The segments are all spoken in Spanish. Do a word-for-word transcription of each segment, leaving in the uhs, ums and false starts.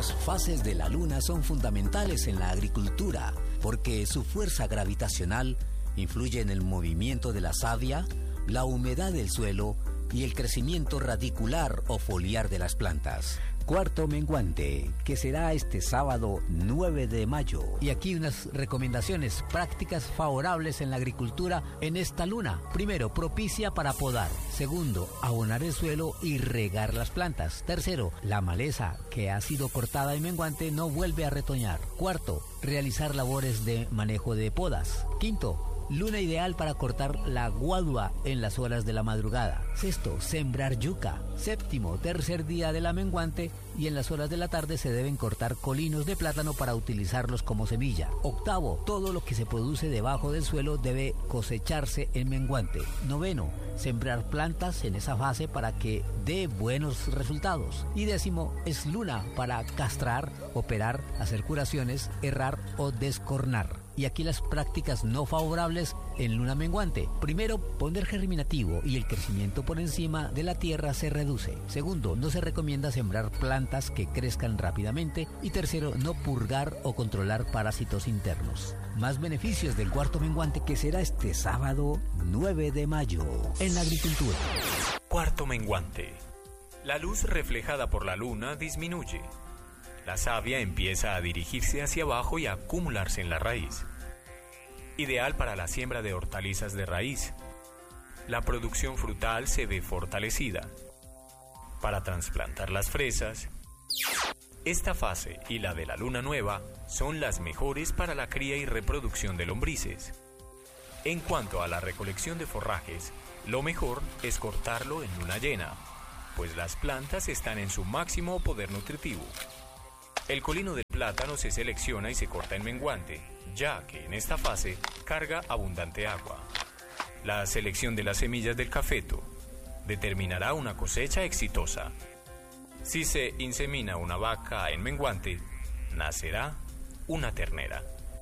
Las fases de la luna son fundamentales en la agricultura porque su fuerza gravitacional influye en el movimiento de la savia, la humedad del suelo y el crecimiento radicular o foliar de las plantas. Cuarto menguante, que será este sábado nueve de mayo. Y aquí unas recomendaciones prácticas favorables en la agricultura en esta luna. Primero, propicia para podar. Segundo, abonar el suelo y regar las plantas. Tercero, la maleza que ha sido cortada en menguante no vuelve a retoñar. Cuarto, realizar labores de manejo de podas. Quinto, luna ideal para cortar la guadua en las horas de la madrugada. Sexto, sembrar yuca. Séptimo, tercer día de la menguante y en las horas de la tarde se deben cortar colinos de plátano para utilizarlos como semilla. Octavo, todo lo que se produce debajo del suelo debe cosecharse en menguante. Noveno, sembrar plantas en esa fase para que dé buenos resultados. Y décimo, es luna para castrar, operar, hacer curaciones, errar o descornar. Y aquí las prácticas no favorables en luna menguante. Primero, poner germinativo y el crecimiento por encima de la tierra se reduce. Segundo, no se recomienda sembrar plantas que crezcan rápidamente. Y tercero, no purgar o controlar parásitos internos. Más beneficios del cuarto menguante que será este sábado nueve de mayo en la agricultura. Cuarto menguante. La luz reflejada por la luna disminuye. La savia empieza a dirigirse hacia abajo y a acumularse en la raíz. Ideal para la siembra de hortalizas de raíz. La producción frutal se ve fortalecida. Para trasplantar las fresas. Esta fase y la de la luna nueva son las mejores para la cría y reproducción de lombrices. En cuanto a la recolección de forrajes, lo mejor es cortarlo en luna llena, pues las plantas están en su máximo poder nutritivo. El colino del plátano se selecciona y se corta en menguante, ya que en esta fase carga abundante agua. La selección de las semillas del cafeto determinará una cosecha exitosa. Si se insemina una vaca en menguante, nacerá una ternera.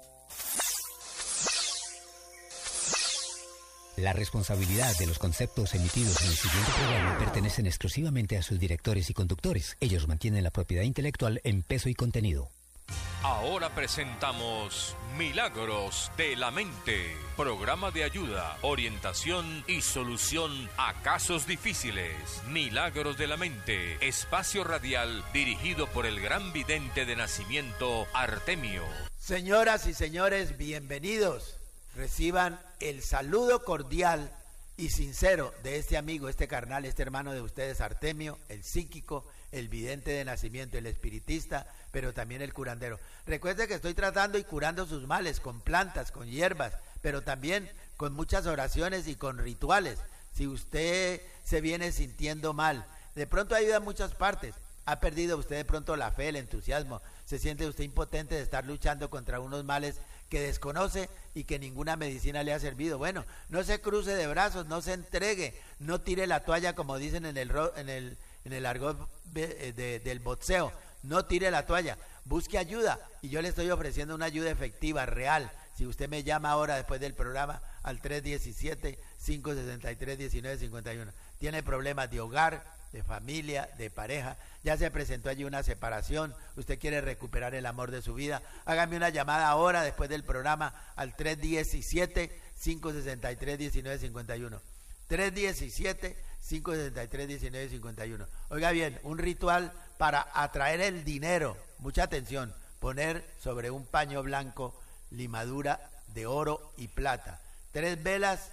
La responsabilidad de los conceptos emitidos en el siguiente programa pertenecen exclusivamente a sus directores y conductores. Ellos mantienen la propiedad intelectual en peso y contenido. Ahora presentamos Milagros de la Mente, programa de ayuda, orientación y solución a casos difíciles. Milagros de la Mente, espacio radial dirigido por el gran vidente de nacimiento Artemio. Señoras y señores, bienvenidos. Reciban el saludo cordial y sincero de este amigo, este carnal, este hermano de ustedes, Artemio, el psíquico, el vidente de nacimiento, el espiritista, pero también el curandero. Recuerde que estoy tratando y curando sus males con plantas, con hierbas, pero también con muchas oraciones y con rituales. Si usted se viene sintiendo mal, de pronto ayuda en muchas partes. Ha perdido usted de pronto la fe, el entusiasmo, se siente usted impotente de estar luchando contra unos males que desconoce y que ninguna medicina le ha servido. Bueno, no se cruce de brazos, no se entregue, no tire la toalla como dicen en el en el en el argot de, de, del boxeo, no tire la toalla, busque ayuda y yo le estoy ofreciendo una ayuda efectiva, real. Si usted me llama ahora después del programa al tres diecisiete, cinco sesenta y tres, diecinueve cincuenta y uno, tiene problemas de hogar, de familia, de pareja, ya se presentó allí una separación, usted quiere recuperar el amor de su vida, hágame una llamada ahora después del programa al tres diecisiete, cinco sesenta y tres, diecinueve cincuenta y uno. tres diecisiete, cinco sesenta y tres, diecinueve cincuenta y uno. Oiga bien, un ritual para atraer el dinero, mucha atención, poner sobre un paño blanco limadura de oro y plata, tres velas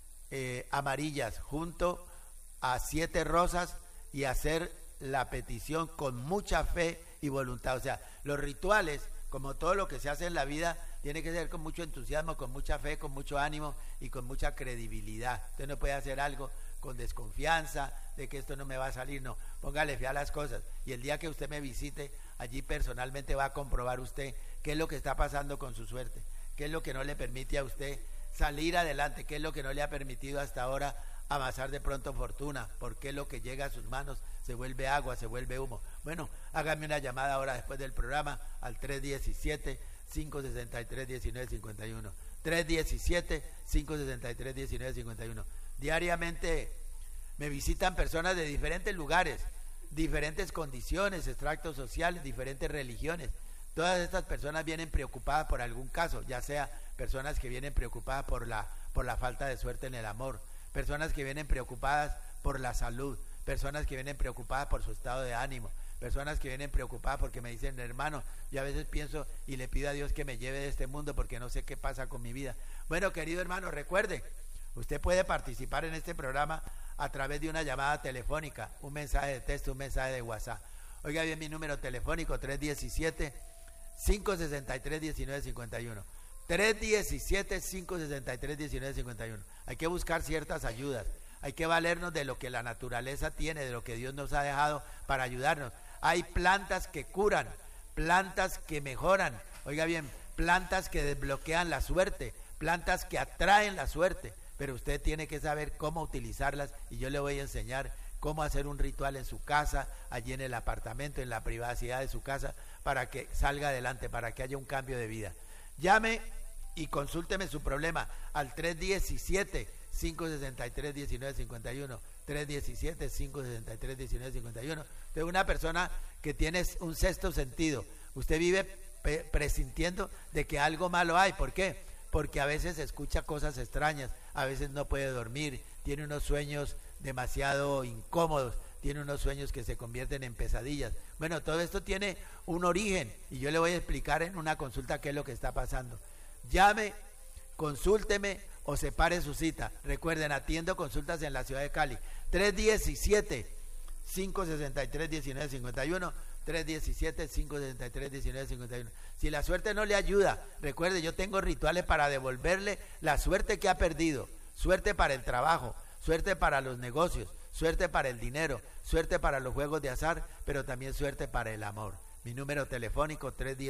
eh, amarillas junto a siete rosas y hacer la petición con mucha fe y voluntad. O sea, los rituales, como todo lo que se hace en la vida, tiene que ser con mucho entusiasmo, con mucha fe, con mucho ánimo y con mucha credibilidad. Usted no puede hacer algo con desconfianza de que esto no me va a salir, no, póngale fe a las cosas. Y el día que usted me visite, allí personalmente va a comprobar usted qué es lo que está pasando con su suerte, qué es lo que no le permite a usted salir adelante, qué es lo que no le ha permitido hasta ahora amasar de pronto fortuna, porque lo que llega a sus manos se vuelve agua, se vuelve humo. Bueno, hágame una llamada ahora después del programa al tres diecisiete, cinco sesenta y tres, diecinueve cincuenta y uno. tres diecisiete, cinco sesenta y tres, diecinueve cincuenta y uno. Diariamente me visitan personas de diferentes lugares, diferentes condiciones, extractos sociales, diferentes religiones. Todas estas personas vienen preocupadas por algún caso, ya sea personas que vienen preocupadas por la, por la falta de suerte en el amor, personas que vienen preocupadas por la salud, personas que vienen preocupadas por su estado de ánimo, personas que vienen preocupadas porque me dicen, hermano, yo a veces pienso y le pido a Dios que me lleve de este mundo porque no sé qué pasa con mi vida. Bueno, querido hermano, recuerde, usted puede participar en este programa a través de una llamada telefónica, un mensaje de texto, un mensaje de WhatsApp. Oiga bien mi número telefónico, tres diecisiete, cinco sesenta y tres, diecinueve cincuenta y uno. tres diecisiete, cinco sesenta y tres, diecinueve cincuenta y uno. Hay que buscar ciertas ayudas, hay que valernos de lo que la naturaleza tiene, de lo que Dios nos ha dejado para ayudarnos. Hay plantas que curan, plantas que mejoran, oiga bien, plantas que desbloquean la suerte, plantas que atraen la suerte, pero usted tiene que saber cómo utilizarlas y yo le voy a enseñar cómo hacer un ritual en su casa, allí en el apartamento, en la privacidad de su casa, para que salga adelante, para que haya un cambio de vida. Llame y consúlteme su problema al tres diecisiete, cinco sesenta y tres, diecinueve cincuenta y uno, tres diecisiete, cinco sesenta y tres, diecinueve cincuenta y uno. Usted es una persona que tiene un sexto sentido, usted vive presintiendo de que algo malo hay. ¿Por qué? Porque a veces escucha cosas extrañas, a veces no puede dormir, tiene unos sueños demasiado incómodos, tiene unos sueños que se convierten en pesadillas. Bueno, todo esto tiene un origen y yo le voy a explicar en una consulta qué es lo que está pasando. Llame, consúlteme o separe su cita. Recuerden, atiendo consultas en la ciudad de Cali. tres diecisiete, cinco sesenta y tres, diecinueve cincuenta y uno, tres diecisiete, cinco sesenta y tres, diecinueve cincuenta y uno. Si la suerte no le ayuda, recuerde, yo tengo rituales para devolverle la suerte que ha perdido. Suerte para el trabajo, suerte para los negocios, suerte para el dinero, suerte para los juegos de azar, pero también suerte para el amor. Mi número telefónico tres diez